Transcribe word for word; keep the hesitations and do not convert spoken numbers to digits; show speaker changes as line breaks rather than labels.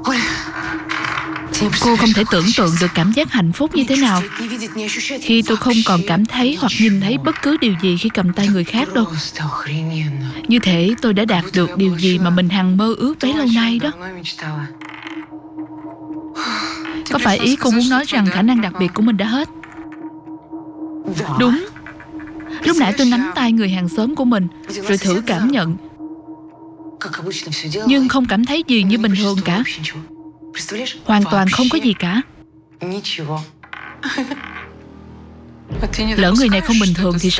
Cô không thể tưởng tượng được cảm giác hạnh phúc như thế nào khi tôi không còn cảm thấy hoặc nhìn thấy bất cứ điều gì khi cầm tay người khác đâu. Như thể tôi đã đạt được điều gì mà mình hằng mơ ước bấy lâu nay đó. Có phải ý cô muốn nói rằng khả năng đặc biệt của mình đã hết? Đúng. Lúc nãy tôi nắm tay người hàng xóm của mình rồi thử cảm nhận, nhưng không cảm thấy gì như bình thường cả. Hoàn toàn không có gì cả. Lỡ người này không bình thường thì sao?